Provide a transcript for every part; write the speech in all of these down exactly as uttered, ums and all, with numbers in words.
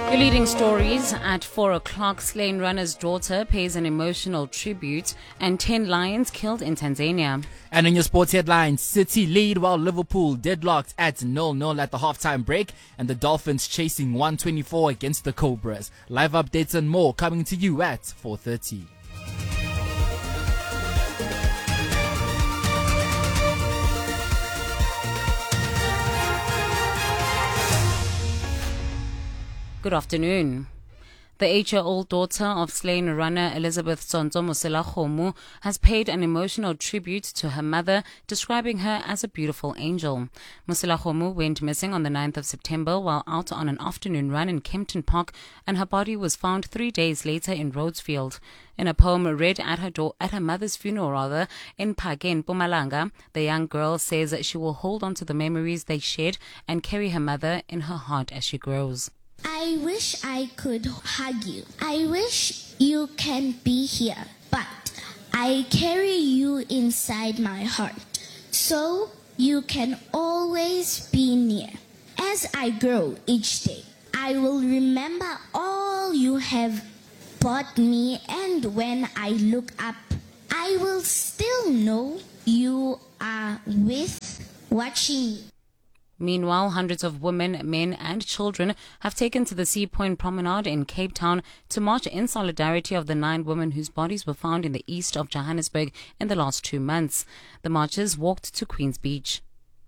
Your leading stories at four o'clock. Slain runner's daughter pays an emotional tribute, and ten lions killed in Tanzania. And in your sports headlines, City lead while Liverpool deadlocked at nil nil at the halftime break, and the Dolphins chasing one twenty-four against the Cobras. Live updates and more coming to you at four thirty. Good afternoon. The eight-year-old daughter of slain runner Elizabeth Tsonzo Moselakgomo has paid an emotional tribute to her mother, describing her as a beautiful angel. Moselakgomo went missing on the ninth of September while out on an afternoon run in Kempton Park, and her body was found three days later in Rhodesfield. In a poem read at her door, at her mother's funeral rather, in Phakeng, Mpumalanga, the young girl says that she will hold on to the memories they shared and carry her mother in her heart as she grows. I wish I could hug you. I wish you can be here, but I carry you inside my heart, so you can always be near. As I grow each day, I will remember all you have brought me, and when I look up, I will still know you are with, watching me. Meanwhile, hundreds of women, men and children have taken to the Sea Point Promenade in Cape Town to march in solidarity of the nine women whose bodies were found in the east of Johannesburg in the last two months. The marchers walked to Queen's Beach.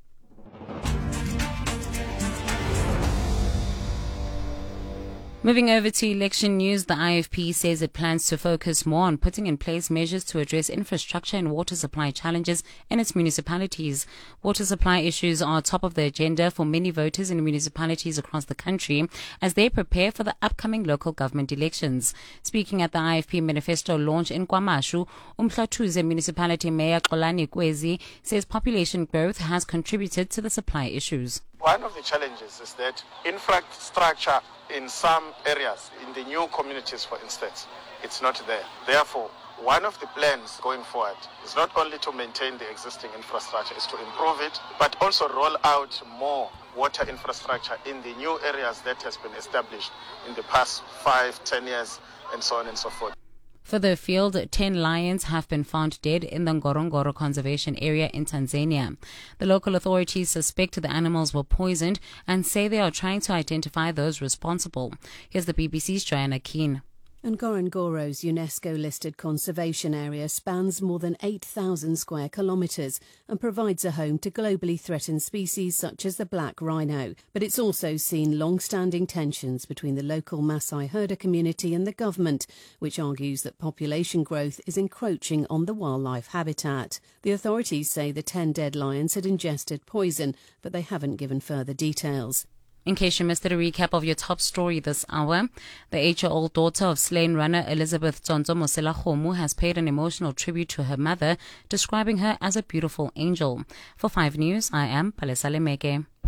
Moving over to election news, the I F P says it plans to focus more on putting in place measures to address infrastructure and water supply challenges in its municipalities. Water supply issues are top of the agenda for many voters in municipalities across the country as they prepare for the upcoming local government elections. Speaking at the I F P manifesto launch in KwaMashu, uMhlathuze Municipality Mayor Xolani Kwezi says population growth has contributed to the supply issues. One of the challenges is that infrastructure in some areas, in the new communities, for instance, it's not there. Therefore, one of the plans going forward is not only to maintain the existing infrastructure, is to improve it, but also roll out more water infrastructure in the new areas that has been established in the past five, ten years, and so on and so forth. Further afield, ten lions have been found dead in the Ngorongoro Conservation Area in Tanzania. The local authorities suspect the animals were poisoned and say they are trying to identify those responsible. Here's the B B C's Joanna Keane. Ngorongoro's UNESCO-listed conservation area spans more than eight thousand square kilometres and provides a home to globally threatened species such as the black rhino. But it's also seen long-standing tensions between the local Maasai herder community and the government, which argues that population growth is encroaching on the wildlife habitat. The authorities say the ten dead lions had ingested poison, but they haven't given further details. In case you missed it, a recap of your top story this hour. The eight-year-old daughter of slain runner Elizabeth Tsonzo Moselakgomo has paid an emotional tribute to her mother, describing her as a beautiful angel. For five News, I am Palesa Lemeke.